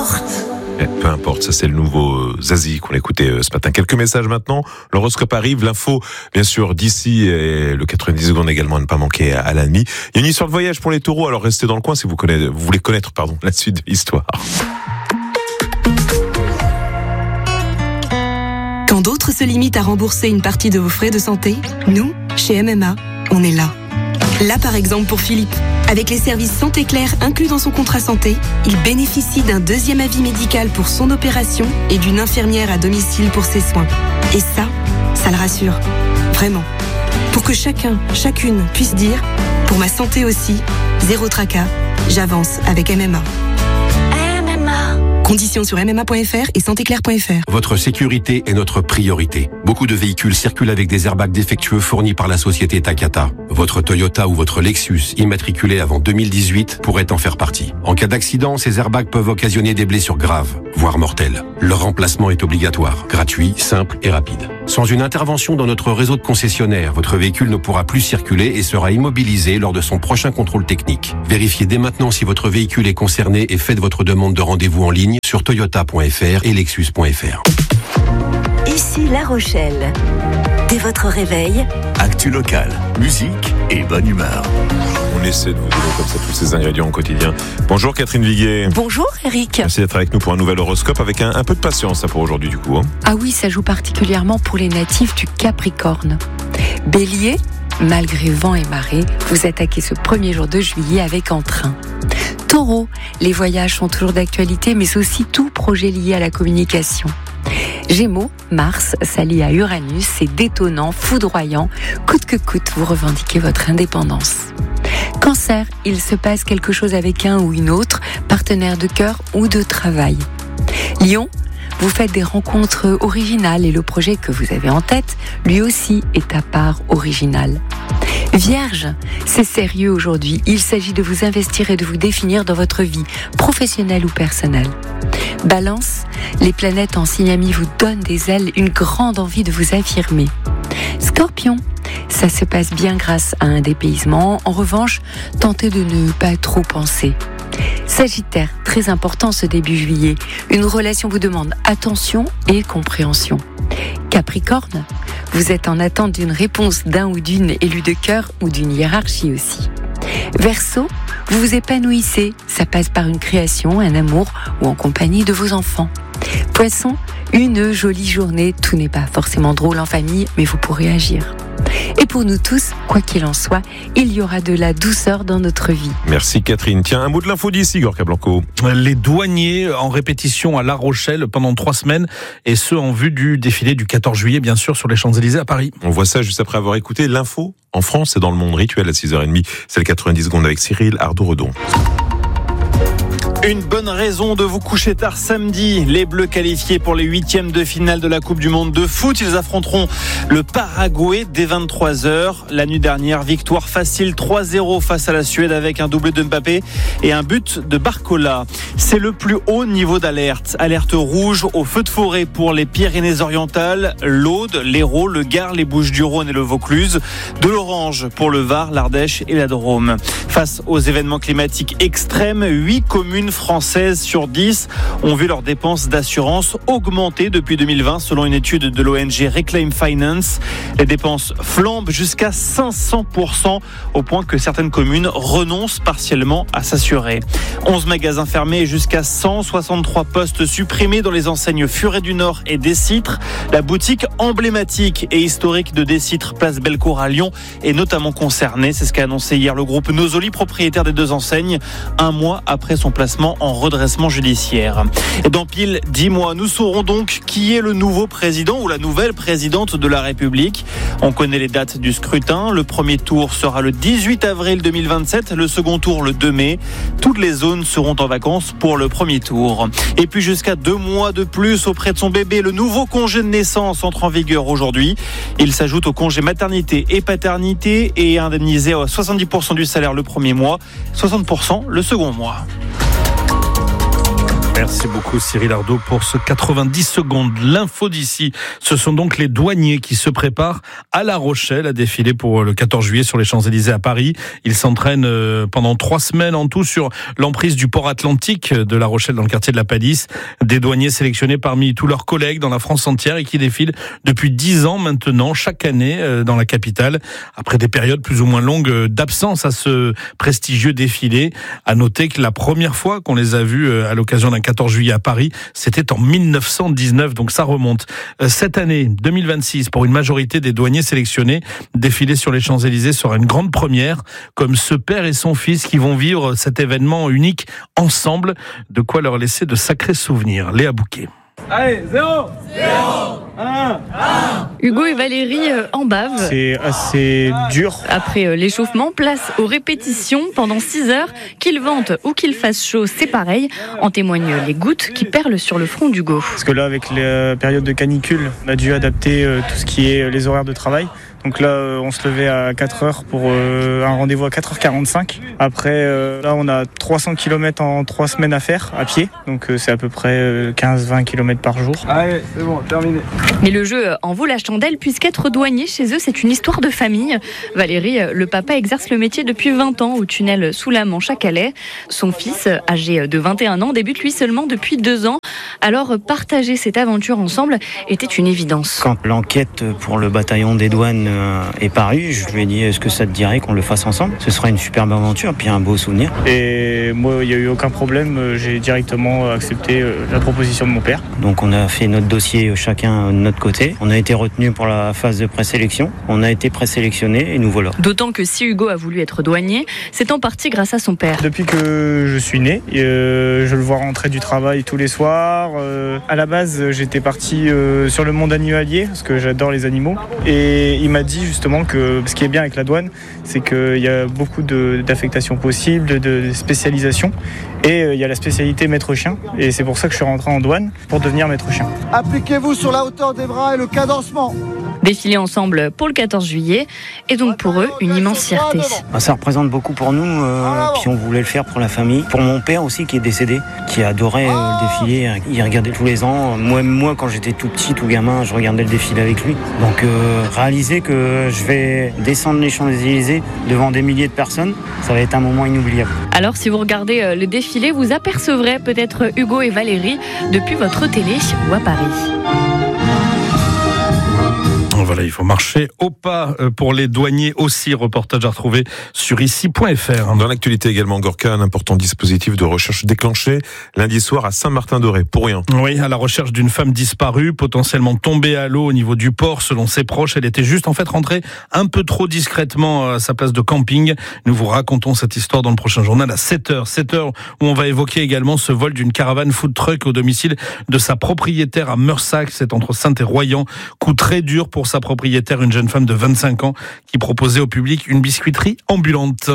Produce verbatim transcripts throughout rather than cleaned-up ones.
importe. Eh, peu importe, ça c'est le nouveau Zazie qu'on écoutait ce matin. Quelques messages maintenant, l'horoscope arrive, l'info bien sûr d'ici et le quatre-vingt-dix secondes également à ne pas manquer à la nuit. Il y a une histoire de voyage pour les taureaux, alors restez dans le coin si vous, connaissez, vous voulez connaître pardon, la suite de l'histoire. Quand d'autres se limitent à rembourser une partie de vos frais de santé, nous, chez M M A, on est là. Là par exemple pour Philippe. Avec les services Santé Claire inclus dans son contrat santé, il bénéficie d'un deuxième avis médical pour son opération et d'une infirmière à domicile pour ses soins. Et ça, ça le rassure. Vraiment. Pour que chacun, chacune puisse dire « Pour ma santé aussi, zéro tracas, j'avance avec M M A ». Conditions sur m m a point f r et santé claire point f r. Votre sécurité est notre priorité. Beaucoup de véhicules circulent avec des airbags défectueux fournis par la société Takata. Votre Toyota ou votre Lexus, immatriculé avant deux mille dix-huit, pourrait en faire partie. En cas d'accident, ces airbags peuvent occasionner des blessures graves, voire mortelles. Leur remplacement est obligatoire, gratuit, simple et rapide. Sans une intervention dans notre réseau de concessionnaires, votre véhicule ne pourra plus circuler et sera immobilisé lors de son prochain contrôle technique. Vérifiez dès maintenant si votre véhicule est concerné et faites votre demande de rendez-vous en ligne sur toyota point f r et lexus point f r. Ici La Rochelle. Dès votre réveil, actu locale, musique et bonne humeur. On essaie de vous donner comme ça tous ces ingrédients au quotidien. Bonjour Catherine Viguier. Bonjour Eric. Merci d'être avec nous pour un nouvel horoscope avec un, un peu de patience hein, pour aujourd'hui du coup. Hein. Ah oui, ça joue particulièrement pour les natifs du Capricorne. Bélier, malgré vent et marée, vous attaquez ce premier jour de juillet avec entrain. Taureau, les voyages sont toujours d'actualité, mais aussi tout projet lié à la communication. Gémeaux, Mars s'allie à Uranus, c'est détonnant, foudroyant, coûte que coûte, vous revendiquez votre indépendance. Cancer, il se passe quelque chose avec un ou une autre, partenaire de cœur ou de travail. Lion, vous faites des rencontres originales et le projet que vous avez en tête, lui aussi, est à part original. Vierge, c'est sérieux aujourd'hui, il s'agit de vous investir et de vous définir dans votre vie, professionnelle ou personnelle. Balance, les planètes en signe ami vous donnent des ailes, une grande envie de vous affirmer. Scorpion, ça se passe bien grâce à un dépaysement, en revanche, tentez de ne pas trop penser. Sagittaire, très important ce début juillet, une relation vous demande attention et compréhension. Capricorne, vous êtes en attente d'une réponse d'un ou d'une élue de cœur ou d'une hiérarchie aussi. Verseau, vous vous épanouissez, ça passe par une création, un amour ou en compagnie de vos enfants. Poisson, une jolie journée, tout n'est pas forcément drôle en famille, mais vous pourrez agir. Et pour nous tous, quoi qu'il en soit, il y aura de la douceur dans notre vie. Merci Catherine. Tiens, un mot de l'info d'ici, Gorka Blanco. Les douaniers en répétition à La Rochelle pendant trois semaines, et ce en vue du défilé du quatorze juillet, bien sûr, sur les Champs-Élysées à Paris. On voit ça juste après avoir écouté l'info en France et dans le monde. Rituel à six heures trente. C'est le quatre-vingt-dix secondes avec Cyril Ardo-Redon. Une bonne raison de vous coucher tard samedi. Les Bleus qualifiés pour les huitièmes de finale de la Coupe du Monde de foot. Ils affronteront le Paraguay dès vingt-trois heures. La nuit dernière, victoire facile trois zéro face à la Suède avec un doublé de Mbappé et un but de Barcola. C'est le plus haut niveau d'alerte. Alerte rouge au feu de forêt pour les Pyrénées-Orientales, l'Aude, l'Hérault, le Gard, les Bouches-du-Rhône et le Vaucluse. De l'orange pour le Var, l'Ardèche et la Drôme. Face aux événements climatiques extrêmes, huit communes françaises sur dix ont vu leurs dépenses d'assurance augmenter depuis deux mille vingt selon une étude de l'O N G Reclaim Finance. Les dépenses flambent jusqu'à cinq cents pour cent au point que certaines communes renoncent partiellement à s'assurer. onze magasins fermés et jusqu'à cent soixante-trois postes supprimés dans les enseignes Furet du Nord et Décitre. La boutique emblématique et historique de Décitre, place Bellecour à Lyon, est notamment concernée. C'est ce qu'a annoncé hier le groupe Nosoli, propriétaire des deux enseignes, un mois après son placement en redressement judiciaire. Et dans pile dix mois, nous saurons donc qui est le nouveau président ou la nouvelle présidente de la République. On connaît les dates du scrutin. Le premier tour sera le dix-huit avril deux mille vingt-sept, le second tour le deux mai. Toutes les zones seront en vacances pour le premier tour. Et puis jusqu'à deux mois de plus auprès de son bébé, le nouveau congé de naissance entre en vigueur aujourd'hui. Il s'ajoute au congé maternité et paternité et est indemnisé à soixante-dix pour cent du salaire le premier mois, soixante pour cent le second mois. Merci beaucoup Cyril Ardo pour ce quatre-vingt-dix secondes. L'info d'ici, ce sont donc les douaniers qui se préparent à La Rochelle à défiler pour le quatorze juillet sur les Champs-Élysées à Paris. Ils s'entraînent pendant trois semaines en tout sur l'emprise du port atlantique de La Rochelle dans le quartier de la Palisse. Des douaniers sélectionnés parmi tous leurs collègues dans la France entière et qui défilent depuis dix ans maintenant, chaque année dans la capitale. Après des périodes plus ou moins longues d'absence à ce prestigieux défilé. À noter que la première fois qu'on les a vus à l'occasion d'un quatorze juillet à Paris, c'était en mille neuf cent dix-neuf, donc ça remonte. Cette année, deux mille vingt-six, pour une majorité des douaniers sélectionnés, défiler sur les Champs-Élysées sera une grande première, comme ce père et son fils qui vont vivre cet événement unique ensemble, de quoi leur laisser de sacrés souvenirs. Léa Bouquet. Allez, zéro, zéro, un, un. Hugo et Valérie en bavent. C'est assez dur. Après l'échauffement, place aux répétitions pendant six heures. Qu'il vente ou qu'il fasse chaud, c'est pareil. En témoignent les gouttes qui perlent sur le front d'Hugo. Parce que là, avec la période de canicule, on a dû adapter tout ce qui est les horaires de travail. Donc là, on se levait à quatre heures pour un rendez-vous à quatre heures quarante-cinq. Après, là, on a trois cents kilomètres en trois semaines à faire à pied. Donc c'est à peu près quinze à vingt kilomètres par jour. Allez, c'est bon, terminé. Mais le jeu en vaut la chandelle, puisqu'être douanier chez eux, c'est une histoire de famille. Valérie, le papa, exerce le métier depuis vingt ans au tunnel sous la Manche à Calais. Son fils, âgé de vingt et un ans, débute lui seulement depuis deux ans. Alors partager cette aventure ensemble était une évidence. Quand l'enquête pour le bataillon des douanes est paru, je lui ai dit est-ce que ça te dirait qu'on le fasse ensemble ? Ce sera une superbe aventure, puis un beau souvenir. Et moi, il n'y a eu aucun problème, j'ai directement accepté la proposition de mon père. Donc on a fait notre dossier chacun de notre côté. On a été retenu pour la phase de présélection. On a été présélectionné et nous voilà. D'autant que si Hugo a voulu être douanier, c'est en partie grâce à son père. Depuis que je suis né, euh, je le vois rentrer du travail tous les soirs. Euh, à la base, j'étais parti euh, sur le monde animalier parce que j'adore les animaux. Et il m'a dit justement que ce qui est bien avec la douane, c'est qu'il y a beaucoup de, d'affectations possibles, de, de spécialisation. Et euh, il y a la spécialité maître chien. Et c'est pour ça que je suis rentré en douane, pour devenir maître chien. Appliquez-vous sur la hauteur des bras et le cadencement. Défiler ensemble pour le quatorze juillet est donc pour eux une immense fierté. Ça représente beaucoup pour nous, euh, puis on voulait le faire pour la famille. Pour mon père aussi qui est décédé, qui adorait euh, le défilé, il regardait tous les ans. Moi, moi quand j'étais tout petit, tout gamin, je regardais le défilé avec lui. Donc euh, réaliser que je vais descendre les Champs-Élysées devant des milliers de personnes, ça va être un moment inoubliable. Alors si vous regardez le défilé, vous apercevrez peut-être Hugo et Valérie depuis votre télé ou à Paris. Voilà, il faut marcher au pas pour les douaniers aussi. Reportage à retrouver sur ici point f r. Dans l'actualité également, Gorka, un important dispositif de recherche déclenché lundi soir à Saint-Martin-de-Ré. Pour rien. Oui, à la recherche d'une femme disparue, potentiellement tombée à l'eau au niveau du port. Selon ses proches, elle était juste en fait rentrée un peu trop discrètement à sa place de camping. Nous vous racontons cette histoire dans le prochain journal à sept heures. sept heures où on va évoquer également ce vol d'une caravane food truck au domicile de sa propriétaire à Meursac. C'est entre Saintes et Royan. Coup très dur pour sa propriétaire, une jeune femme de vingt-cinq ans qui proposait au public une biscuiterie ambulante.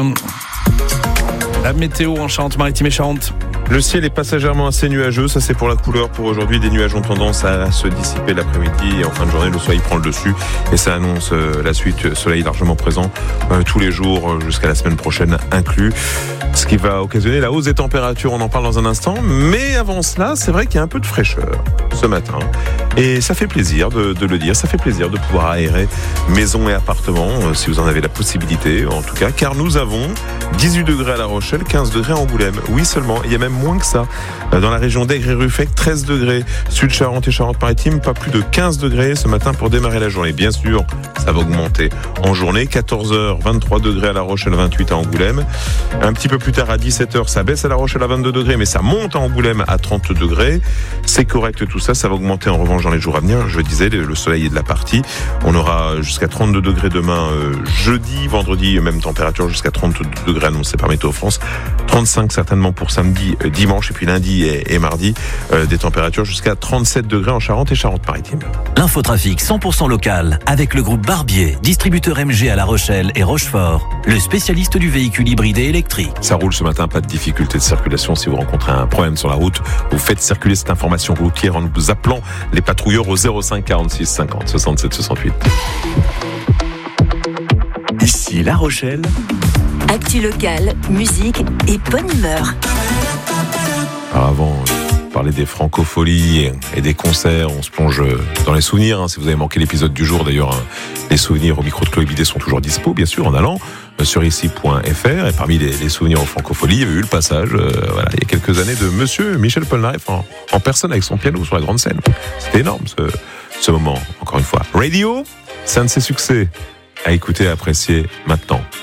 La météo en Charente-Maritime et Charente. Le ciel est passagèrement assez nuageux, ça c'est pour la couleur. Pour aujourd'hui, des nuages ont tendance à se dissiper l'après-midi et en fin de journée, le soleil prend le dessus et ça annonce la suite, soleil largement présent euh, tous les jours jusqu'à la semaine prochaine inclus. Ce qui va occasionner la hausse des températures, on en parle dans un instant. Mais avant cela, c'est vrai qu'il y a un peu de fraîcheur ce matin. Et ça fait plaisir de, de le dire, ça fait plaisir de pouvoir aérer maison et appartement, euh, si vous en avez la possibilité en tout cas. Car nous avons dix-huit degrés à La Rochelle, quinze degrés à Angoulême. Oui seulement, il y a même moins que ça. Dans la région d'Aigre et Ruffec, treize degrés. Sud-Charente et Charente-Maritime, pas plus de quinze degrés ce matin pour démarrer la journée. Bien sûr, ça va augmenter en journée. quatorze heures, vingt-trois degrés à La Rochelle, vingt-huit à Angoulême. Un petit peu plus tard, à dix-sept heures, ça baisse à La Rochelle à vingt-deux degrés, mais ça monte à Angoulême à trente degrés. C'est correct tout ça, ça va augmenter en revanche dans les jours à venir. Je disais, le soleil est de la partie. On aura jusqu'à trente-deux degrés demain, euh, jeudi, vendredi, même température jusqu'à trente-deux degrés annoncée par Météo France. trente-cinq certainement pour samedi, euh, dimanche, et puis lundi et, et mardi, euh, des températures jusqu'à trente-sept degrés en Charente et Charente-Maritime. L'infotrafic cent pour cent local avec le groupe Barbier, distributeur M G à La Rochelle et Rochefort, le spécialiste du véhicule hybride et électrique. Ça roule ce matin, pas de difficulté de circulation. Si vous rencontrez un problème sur la route, vous faites circuler cette information routière en nous appelant les patrouilleurs au zéro cinq quarante-six cinquante soixante-sept soixante-huit. Ici La Rochelle. Actu locale, musique et bonne humeur. Alors avant, parler des francopholies et des concerts. On se plonge dans les souvenirs. Hein. Si vous avez manqué l'épisode du jour, d'ailleurs, hein, les souvenirs au micro de Chloé Bidet sont toujours dispo, bien sûr, en allant sur ici point f r. Et parmi les, les souvenirs aux francopholies, il y avait eu le passage, euh, voilà, il y a quelques années, de Monsieur Michel Polnareff en, en personne avec son piano sur la grande scène. C'était énorme ce, ce moment. Encore une fois, Radio, c'est un de ses succès à écouter et à apprécier maintenant.